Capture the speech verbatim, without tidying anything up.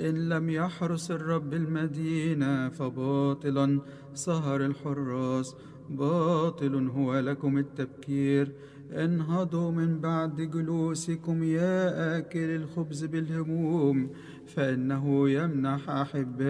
إن لم يحرس الرب المدينة فباطلا سهر الحراس، باطل هو لكم التبكير. انهضوا من بعد جلوسكم يا آكل الخبز بالهموم، فإنه يمنح أحبائي